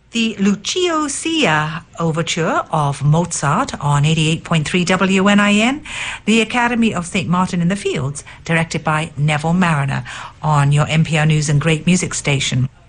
The Lucio Sia Overture of Mozart on 88.3 WNIN, the Academy of St. Martin in the Fields, directed by Neville Mariner on your NPR News and Great Music station.